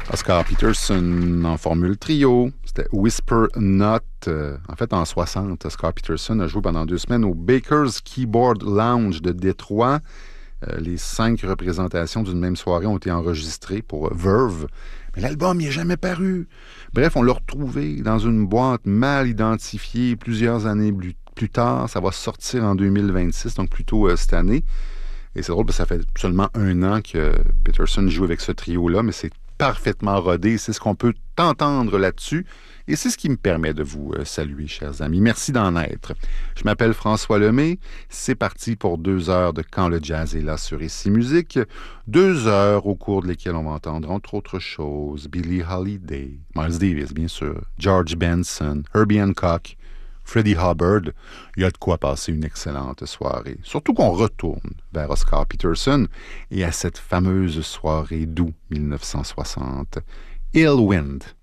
Oscar Peterson en formule trio. C'était Whisper Not. En fait, en 60, Oscar Peterson a joué pendant 2 semaines au Baker's Keyboard Lounge de Détroit. Les 5 représentations d'une même soirée ont été enregistrées pour Verve. Mais l'album n'est jamais paru. Bref, on l'a retrouvé dans une boîte mal identifiée plusieurs années plus tard. Ça va sortir en 2026, donc plutôt cette année. Et c'est drôle parce que ça fait seulement 1 an que Peterson joue avec ce trio-là, mais c'est parfaitement rodé. C'est ce qu'on peut entendre là-dessus. Et c'est ce qui me permet de vous saluer, chers amis. Merci d'en être. Je m'appelle François Lemay. C'est parti pour 2 heures de Quand le jazz est là sur Ici Musique. 2 heures au cours de lesquelles on va entendre, entre autres choses, Billie Holiday, Miles Davis, bien sûr, George Benson, Herbie Hancock, Freddie Hubbard. Il y a de quoi passer une excellente soirée. Surtout qu'on retourne vers Oscar Peterson et à cette fameuse soirée d'août 1960. Ill Wind.